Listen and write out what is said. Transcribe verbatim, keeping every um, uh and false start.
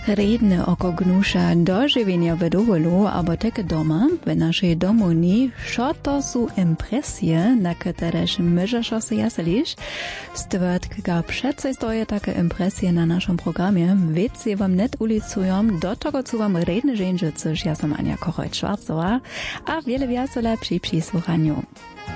Redne oko gnusza dożywienia w dowolu, albo takie doma, w naszej domovni, co to są impresje, na któreż możesz się jaselisz. Stwierdzka przece stoje takie impresje na naszym programie, wiecie wam net ulicują, do tego co wam redne żędzie, coż ja sam Ania Kochoj-Schwarzowa, a wiele wiele przy przysłuchaniu.